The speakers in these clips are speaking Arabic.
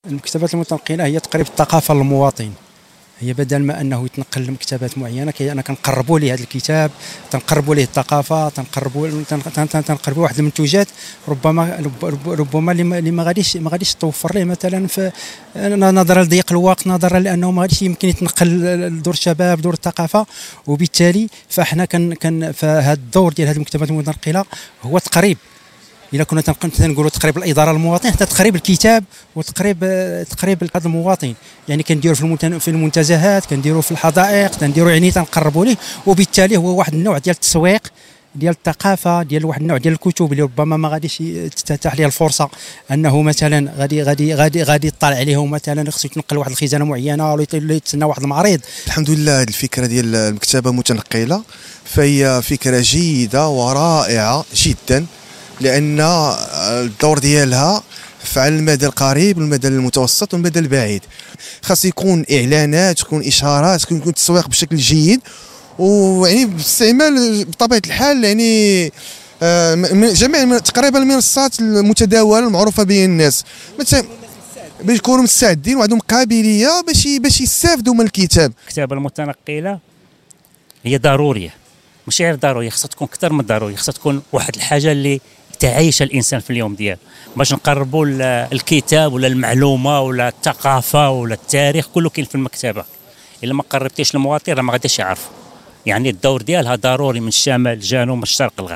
المكتبات المتنقله هي تقريب الثقافه للمواطن. هي بدل ما انه يتنقل لمكتبات معينه، انا كنقربوا ليه هذا الكتاب، تنقربوا ليه الثقافه، تنقربوا واحد المنتوجات ربما اللي ما غاديش توفر ليه مثلا في نظرا لضيق الوقت، نظرا لانه ما غاديش يمكن يتنقل لدور الشباب دور الثقافه. وبالتالي فاحنا فهذا الدور ديال هذه المكتبات المتنقله هو تقريب، إلا كنا تنقولوا تقريب الإدارة للمواطن حتى تقريب الكتاب وتقريب هذا المواطن. يعني كنديروا في المنتزهات، كنديروا في الحدائق، كنديروا يعني تنقربوا ليه. وبالتالي هو واحد النوع ديال التسويق ديال الثقافه، ديال واحد النوع ديال الكتب اللي ربما ما غاديش تتاح ليه الفرصه انه مثلا غادي يطلع عليهم، مثلا خصو يتنقل واحد الخزانه معينه ولا يتسنى واحد المعرض. الحمد لله هذه الفكره ديال المكتبه المتنقله فهي فكره جيده ورائعه جدا، لأن الدور ديالها على المدى القريب والمدى المتوسط والمدى البعيد. خاص يكون إعلانات، تكون إشارات، يكون تسويق بشكل جيد، ويعني باستعمال بطبيعة الحال يعني جميع تقريبا المنصات المتداولة المعروفة بين الناس، باش يكونوا مستعدين وعندهم قابلية باش يستافدوا من الكتاب. الكتابة المتنقلة هي ضرورية، مش غير ضرورية، خاصها تكون أكثر من ضرورية، خاصها تكون واحد الحاجة اللي تعيش الانسان في اليوم ديالو، باش نقربوا الكتاب ولا المعلومه ولا الثقافه ولا التاريخ كله كاين في المكتبه. الا ما قربتيش المواطن راه ما غاديش يعرف. يعني الدور ديالها ضروري من الشمال الجنوب من الشرق الغرب.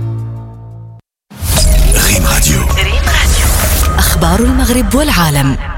ريم راديو، أخبار المغرب والعالم.